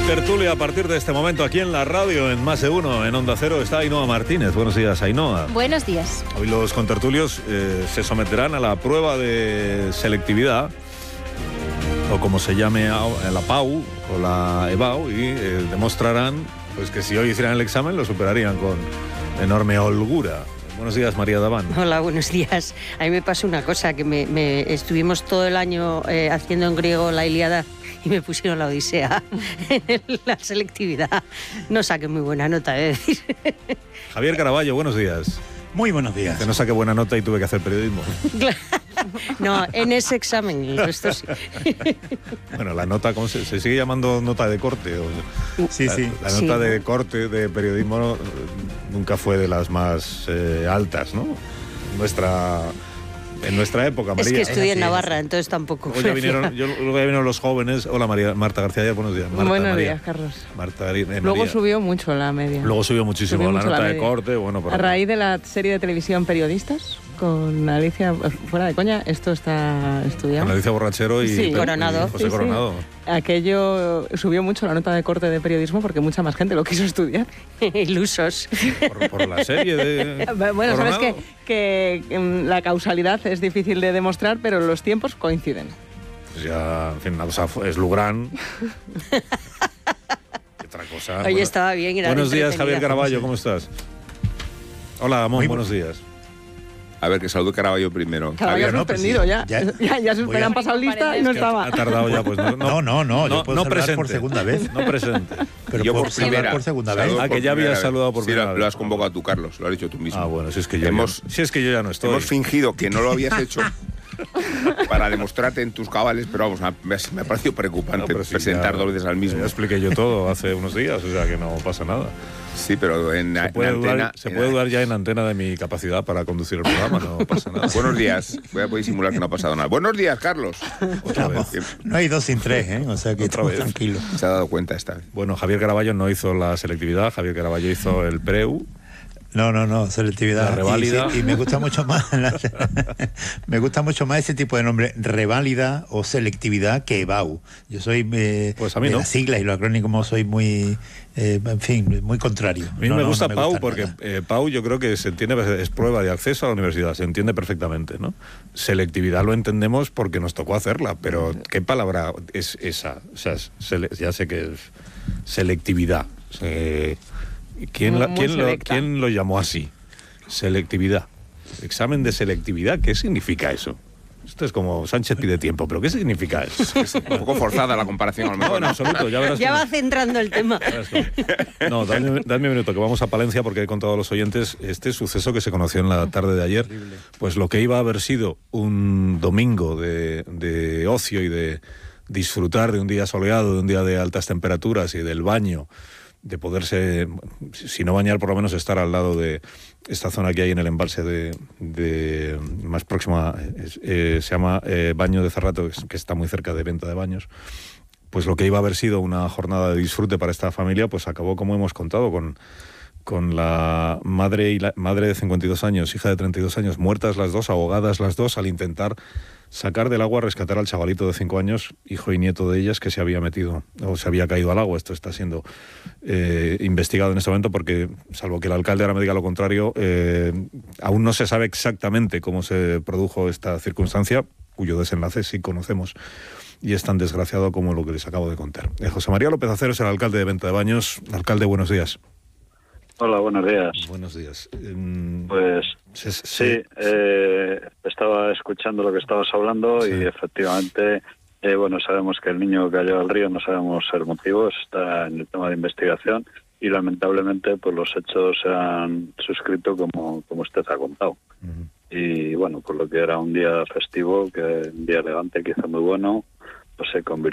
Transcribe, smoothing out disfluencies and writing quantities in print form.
Tertulia a partir de este momento aquí en la radio, en Más de Uno, en Onda Cero, está Ainhoa Martínez. Buenos días, Ainhoa. Buenos días. Hoy los contertulios se someterán a la prueba de selectividad, o como se llame, la PAU o la EBAU, y demostrarán pues que si hoy hicieran el examen lo superarían con enorme holgura. Buenos días, María Daván. Hola, buenos días. A mí me pasó una cosa, que estuvimos todo el año haciendo en griego la Ilíada y me pusieron la Odisea en la selectividad. No saqué muy buena nota, decir. Javier Caraballo, buenos días. Muy buenos días. Que no saqué buena nota y tuve que hacer periodismo. No, en ese examen, el resto sí. Bueno, la nota, ¿cómo se sigue llamando nota de corte? Sí. La nota de corte de periodismo nunca fue de las más altas, ¿no? En nuestra época, María. Es que estudié en Navarra, entonces tampoco. Luego ya vinieron los jóvenes. Hola, Marta García, buenos días. Buenos días, Carlos. Luego subió mucho la media. Luego subió muchísimo la nota de corte. Bueno, a raíz de la serie de televisión Periodistas, con Alicia, fuera de coña, esto está estudiado. Con Alicia Borrachero y Coronado. José Coronado. Aquello subió mucho la nota de corte de periodismo porque mucha más gente lo quiso estudiar. Ilusos. Por la serie de Bueno, Coronado. Sabes que la causalidad es difícil de demostrar, pero los tiempos coinciden. Pues ya, en fin, o sea, es Lugrán. Otra cosa. Oye, estaba bien. Buenos días, Javier Caraballo, ¿cómo estás? Hola, Amón, buenos días. A ver, que saludo Caraballo primero. Caraballo suspendido, pues ya me han pasado lista y no estaba. Ha tardado ya, pues no. Yo puedo saludar por segunda vez. No presente. Pero yo por por primera. Por segunda vez. Que ya habías saludado por primera vez. Lo has convocado tú, Carlos, lo has dicho tú mismo. Ah, bueno, si es que yo ya no estoy. Hemos fingido que no lo habías hecho para demostrarte en tus cabales, pero vamos, me ha parecido preocupante presentar dos veces al mismo. Ya expliqué yo todo hace unos días, o sea que no pasa nada. Sí, pero se puede dudar ya en antena de mi capacidad para conducir el programa, no pasa nada. Buenos días, voy a poder simular que no ha pasado nada. Buenos días, Carlos. Otra vez. No hay 2 sin 3, o sea que estamos tranquilos. Se ha dado cuenta esta vez. Bueno, Javier Caraballo no hizo la selectividad, Javier Caraballo hizo el PREU. No, selectividad. La reválida. Y me gusta mucho más me gusta mucho más ese tipo de nombre, reválida o selectividad, que EBAU. Yo soy pues a mí de no. las siglas y los acrónimos soy muy en fin, muy contrario. A mí me gusta PAU porque PAU yo creo que se entiende, es prueba de acceso a la universidad, se entiende perfectamente, ¿no? Selectividad lo entendemos porque nos tocó hacerla, pero ¿qué palabra es esa? O sea, ya sé que es selectividad. ¿Quién lo llamó así? Selectividad. Examen de selectividad, ¿qué significa eso? Esto es como Sánchez pide tiempo, pero ¿qué significa eso? Es un poco forzada la comparación, a lo mejor. No, en absoluto, ya verás. Ya va centrando el tema. No, dadme un minuto, que vamos a Palencia, porque he contado a los oyentes este suceso que se conoció en la tarde de ayer. Pues lo que iba a haber sido un domingo de ocio y de disfrutar de un día soleado, de un día de altas temperaturas y del baño, de poderse, si no bañar, por lo menos estar al lado de esta zona que hay en el embalse de más próxima, se llama Baño de Cerrato, que está muy cerca de Venta de Baños. Pues lo que iba a haber sido una jornada de disfrute para esta familia, pues acabó, como hemos contado, con la madre de 52 años, hija de 32 años, muertas las dos, ahogadas las dos, al intentar sacar del agua, rescatar al chavalito de 5 años, hijo y nieto de ellas, que se había metido o se había caído al agua. Esto está siendo investigado en este momento porque, salvo que el alcalde ahora me diga lo contrario, aún no se sabe exactamente cómo se produjo esta circunstancia, cuyo desenlace sí conocemos y es tan desgraciado como lo que les acabo de contar. José María López Acero es el alcalde de Venta de Baños. Alcalde, buenos días. Hola, buenos días. Buenos días. Pues sí, estaba escuchando lo que estabas hablando, sí. Y efectivamente, sabemos que el niño cayó al río, no sabemos el motivo, está en el tema de investigación y lamentablemente pues los hechos se han suscrito como usted ha contado. Uh-huh. Y bueno, por lo que era un día festivo, que un día elegante, quizá muy bueno, pues se convirtió